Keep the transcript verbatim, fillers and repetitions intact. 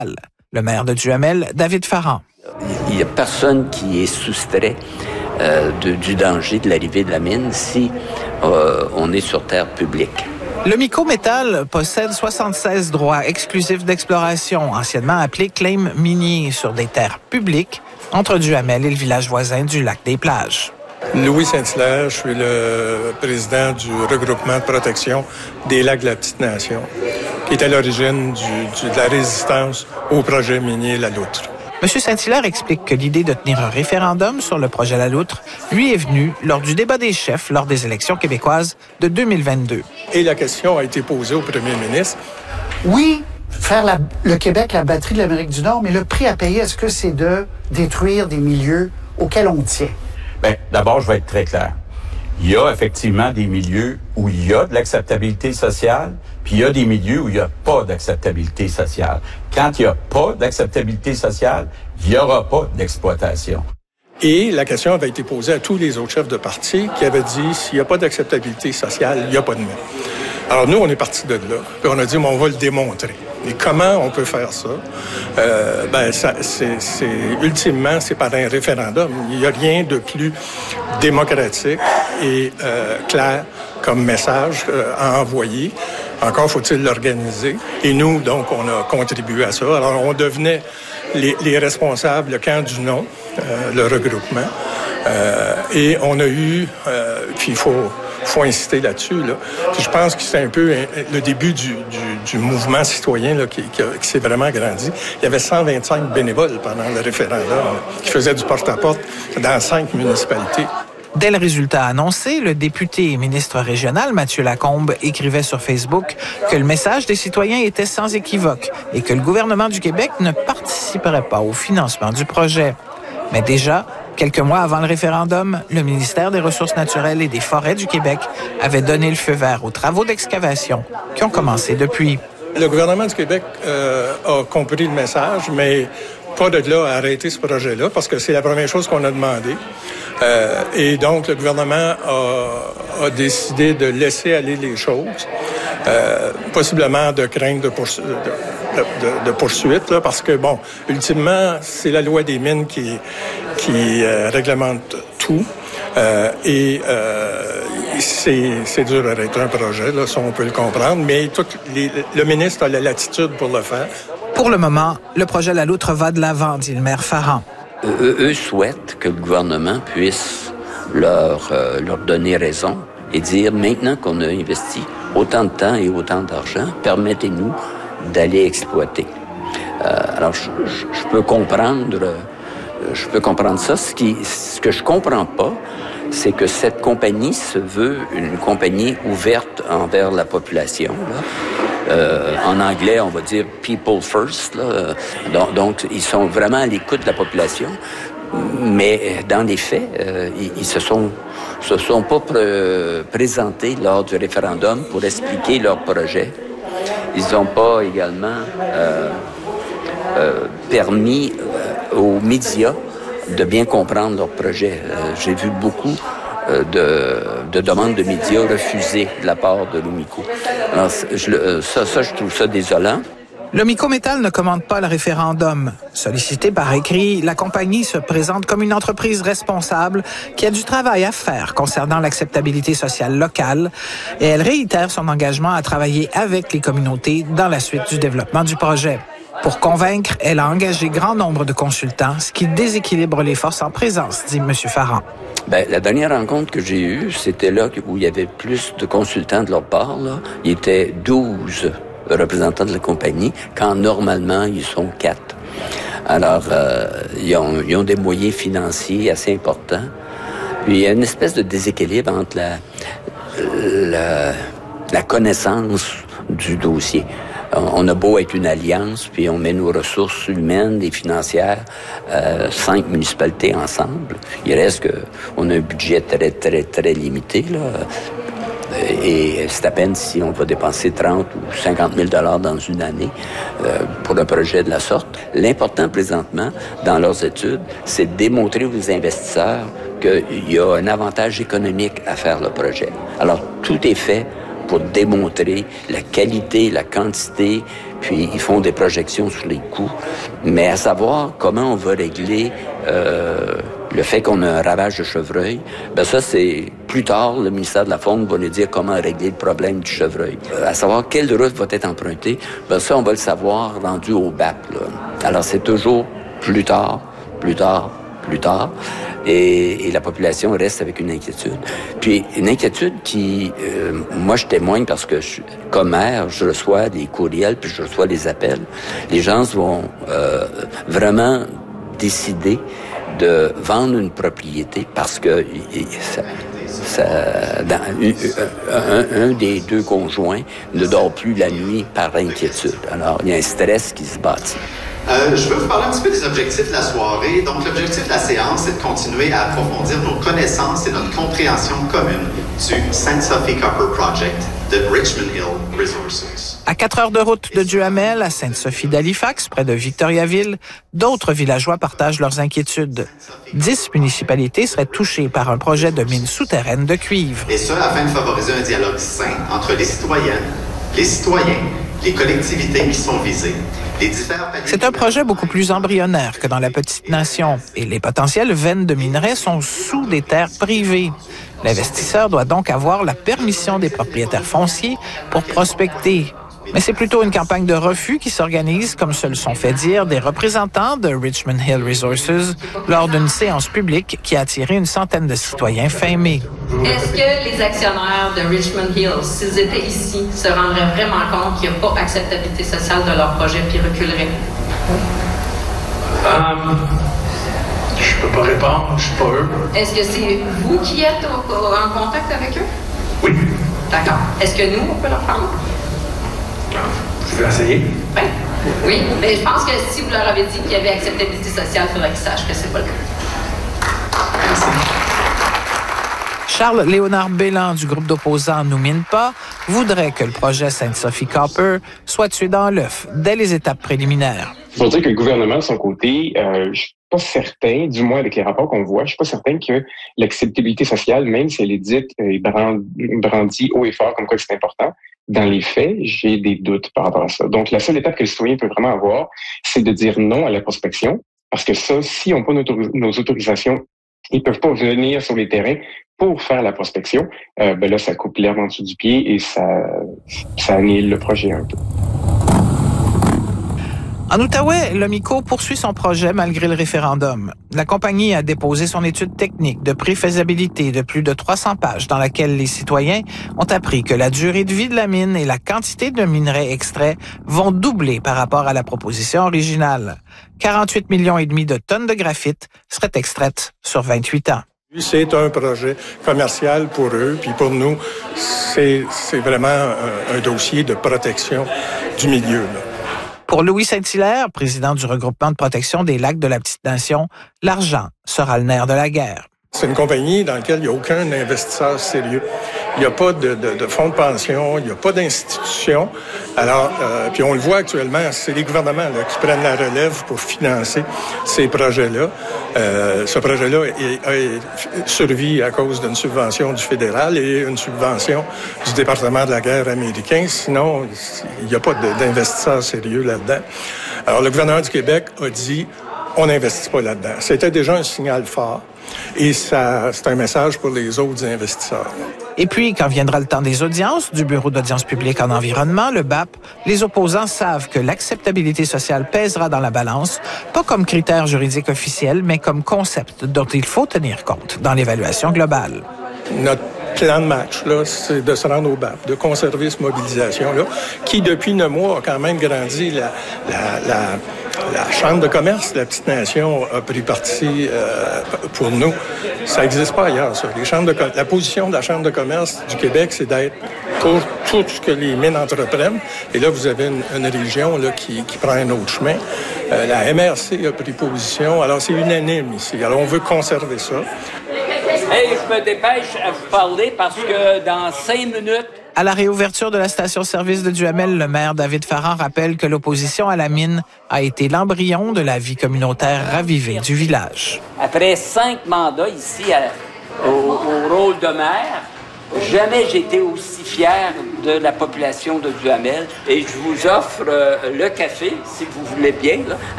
Le maire de Duhamel, David Farrand. Il n'y a personne qui est soustrait euh, de, du danger de l'arrivée de la mine si euh, on est sur terre publique. Le Mico Métal possède soixante-seize droits exclusifs d'exploration, anciennement appelés claims miniers, sur des terres publiques entre Duhamel et le village voisin du Lac-des-Plages. Louis Saint-Hilaire, je suis le président du regroupement de protection des lacs de la Petite-Nation, qui est à l'origine du, du, de la résistance au projet minier La Loutre. M. Saint-Hilaire explique que l'idée de tenir un référendum sur le projet La Loutre lui est venue lors du débat des chefs lors des élections québécoises de deux mille vingt-deux. Et la question a été posée au premier ministre. Oui, faire la, le Québec la batterie de l'Amérique du Nord, mais le prix à payer, est-ce que c'est de détruire des milieux auxquels on tient? Bien, d'abord, je vais être très clair. Il y a effectivement des milieux où il y a de l'acceptabilité sociale, puis il y a des milieux où il n'y a pas d'acceptabilité sociale. Quand il n'y a pas d'acceptabilité sociale, il n'y aura pas d'exploitation. Et la question avait été posée à tous les autres chefs de parti qui avaient dit, s'il n'y a pas d'acceptabilité sociale, il n'y a pas de mine. Alors nous, on est partis de là, puis on a dit, mais on va le démontrer. Et comment on peut faire ça? Euh, ben, ça, c'est, c'est, ultimement, c'est par un référendum. Il n'y a rien de plus démocratique et euh, clair comme message euh, à envoyer. Encore faut-il l'organiser. Et nous, donc, on a contribué à ça. Alors, on devenait les, les responsables, le camp du non, euh, le regroupement. Euh, et on a eu, euh, puis il faut... faut insister là-dessus. Là. Puis je pense que c'est un peu le début du, du, du mouvement citoyen là, qui, qui, qui s'est vraiment agrandi. Il y avait cent vingt-cinq bénévoles pendant le référendum là, qui faisaient du porte-à-porte dans cinq municipalités. Dès le résultat annoncé, le député et ministre régional Mathieu Lacombe écrivait sur Facebook que le message des citoyens était sans équivoque et que le gouvernement du Québec ne participerait pas au financement du projet. Mais déjà, quelques mois avant le référendum, le ministère des Ressources naturelles et des Forêts du Québec avait donné le feu vert aux travaux d'excavation qui ont commencé depuis. Le gouvernement du Québec euh, a compris le message, mais pas de là à arrêter ce projet-là, parce que c'est la première chose qu'on a demandé. Euh, et donc, le gouvernement a, a décidé de laisser aller les choses, euh, possiblement de crainte de, poursu- de, de, de poursuite, là, parce que, bon, ultimement, c'est la loi des mines qui, qui euh, réglemente tout. Euh, et euh, c'est, c'est dur d'arrêter un projet, là, ça on peut le comprendre, mais tout les, le ministre a la latitude pour le faire. Pour le moment, le projet La Loutre va de l'avant, dit le maire Farrand. Eux, eux souhaitent que le gouvernement puisse leur, euh, leur donner raison et dire, maintenant qu'on a investi autant de temps et autant d'argent, permettez-nous d'aller exploiter. Euh, alors, je, je, je peux comprendre, euh, je peux comprendre ça. Ce, qui, ce que je comprends pas, c'est que cette compagnie se veut une compagnie ouverte envers la population, là. Euh, en anglais, on va dire « people first ». Là. Donc, donc, ils sont vraiment à l'écoute de la population. Mais dans les faits, euh, ils, ils se sont se sont pas pr- présentés lors du référendum pour expliquer leur projet. Ils n'ont pas également euh, euh, permis euh, aux médias de bien comprendre leur projet. Euh, j'ai vu beaucoup De, de demandes de médias refusées de la part de l'Umico. Alors, je, ça, ça, je trouve ça désolant. Le Mico Métal ne commande pas le référendum. Sollicité par écrit, la compagnie se présente comme une entreprise responsable qui a du travail à faire concernant l'acceptabilité sociale locale et elle réitère son engagement à travailler avec les communautés dans la suite du développement du projet. Pour convaincre, elle a engagé grand nombre de consultants, ce qui déséquilibre les forces en présence, dit M. Farrand. Ben, la dernière rencontre que j'ai eue, c'était là où il y avait plus de consultants de leur part. Là. Il y était douze représentants de la compagnie, quand normalement, ils sont quatre. Alors, euh, ils, ont, ils ont des moyens financiers assez importants. Puis, il y a une espèce de déséquilibre entre la, la, la connaissance du dossier. On a beau être une alliance, puis on met nos ressources humaines et financières, euh, cinq municipalités ensemble. Il reste que on a un budget très, très, très limité, là. Et c'est à peine si on va dépenser trente ou cinquante mille dollars dans une année euh, pour un projet de la sorte. L'important présentement, dans leurs études, c'est de démontrer aux investisseurs qu'il y a un avantage économique à faire le projet. Alors, tout est fait pour démontrer la qualité, la quantité, puis ils font des projections sur les coûts. Mais à savoir comment on va régler euh, le fait qu'on a un ravage de chevreuil, ben ça, c'est plus tard, le ministère de la Faune va nous dire comment régler le problème du chevreuil. Euh, à savoir quelle route va être empruntée, ben ça, on va le savoir rendu au B A P, là. Alors, c'est toujours plus tard, plus tard, plus tard, et, et la population reste avec une inquiétude. Puis une inquiétude qui, euh, moi je témoigne parce que je, comme maire, je reçois des courriels puis je reçois des appels. Les gens vont euh, vraiment décider de vendre une propriété parce que ça, ça, dans, un, un des deux conjoints ne dort plus la nuit par inquiétude. Alors il y a un stress qui se bâtit. Euh, je veux vous parler un petit peu des objectifs de la soirée. Donc, l'objectif de la séance, c'est de continuer à approfondir nos connaissances et notre compréhension commune du Sainte Sophie Copper Project de Richmond Hill Resources. À quatre heures de route de Duhamel, à Sainte-Sophie d'Halifax, près de Victoriaville, d'autres villageois partagent leurs inquiétudes. Dix municipalités seraient touchées par un projet de mine souterraine de cuivre. Et ce, afin de favoriser un dialogue sain entre les citoyennes, les citoyens, les collectivités qui sont visées. C'est un projet beaucoup plus embryonnaire que dans la petite nation et les potentielles veines de minerais sont sous des terres privées. L'investisseur doit donc avoir la permission des propriétaires fonciers pour prospecter. Mais c'est plutôt une campagne de refus qui s'organise, comme se le sont fait dire des représentants de Richmond Hill Resources lors d'une séance publique qui a attiré une centaine de citoyens fin mai. Est-ce que les actionnaires de Richmond Hill, s'ils étaient ici, se rendraient vraiment compte qu'il n'y a pas acceptabilité sociale de leur projet puis reculeraient? Um, je peux pas répondre, je suis pas eux. Est-ce que c'est vous qui êtes au, au, en contact avec eux? Oui. D'accord. Est-ce que nous, on peut leur parler? Je vais essayer. Oui. Oui, mais je pense que si vous leur avez dit qu'il y avait acceptabilité sociale, il faudrait qu'ils sachent que c'est pas le cas. Merci. Charles-Léonard Bélan du groupe d'opposants Nous mine pas voudrait que le projet Sainte-Sophie Copper soit tué dans l'œuf dès les étapes préliminaires. Il faut dire que le gouvernement, de son côté, euh, je suis pas certain, du moins avec les rapports qu'on voit, je suis pas certain que l'acceptabilité sociale, même si elle est dite et brandie haut et fort comme quoi c'est important, dans les faits, j'ai des doutes par rapport à ça. Donc, la seule étape que le citoyen peut vraiment avoir, c'est de dire non à la prospection, parce que ça, si on n'a pas nos autorisations, ils peuvent pas venir sur les terrains pour faire la prospection. Euh, ben là, ça coupe l'herbe en dessous du pied et ça, ça annihile le projet un peu. En Outaouais, l'Omico poursuit son projet malgré le référendum. La compagnie a déposé son étude technique de préfaisabilité de plus de trois cents pages dans laquelle les citoyens ont appris que la durée de vie de la mine et la quantité de minerais extraits vont doubler par rapport à la proposition originale. quarante-huit millions et demi de tonnes de graphite seraient extraites sur vingt-huit ans. C'est un projet commercial pour eux, puis pour nous, c'est, c'est vraiment un, un dossier de protection du milieu, là. Pour Louis Saint-Hilaire, président du regroupement de protection des lacs de la Petite-Nation, l'argent sera le nerf de la guerre. C'est une compagnie dans laquelle il n'y a aucun investisseur sérieux. Il n'y a pas de, de, de fonds de pension, il n'y a pas d'institution. Alors, euh, puis on le voit actuellement, c'est les gouvernements là, qui prennent la relève pour financer ces projets-là. Euh, ce projet-là a survécu à cause d'une subvention du fédéral et une subvention du département de la guerre américain. Sinon, il n'y a pas de, d'investisseurs sérieux là-dedans. Alors, le gouvernement du Québec a dit, on n'investit pas là-dedans. C'était déjà un signal fort. Et ça, c'est un message pour les autres investisseurs. Et puis, quand viendra le temps des audiences du Bureau d'audience publique en environnement, le B A P, les opposants savent que l'acceptabilité sociale pèsera dans la balance, pas comme critère juridique officiel, mais comme concept dont il faut tenir compte dans l'évaluation globale. Notre plan de match, là, c'est de se rendre au B A P, de conserver cette mobilisation-là, qui, depuis neuf mois, a quand même grandi. La, la, la, la Chambre de commerce de la Petite-Nation a pris parti euh, pour nous. Ça n'existe pas ailleurs, ça. Les chambres de, la position de la Chambre de commerce du Québec, c'est d'être pour tout ce que les mines entreprennent. Et là, vous avez une, une région là, qui, qui prend un autre chemin. Euh, la M R C a pris position. Alors, c'est unanime ici. Alors, on veut conserver ça. Hey, je me dépêche à vous parler parce que dans cinq minutes... À la réouverture de la station-service de Duhamel, le maire David Farrand rappelle que l'opposition à la mine a été l'embryon de la vie communautaire ravivée du village. Après cinq mandats ici à, au, au rôle de maire, Jamais j'ai été aussi fier de la population de Duhamel et je vous offre euh, le café, si vous voulez bien, là,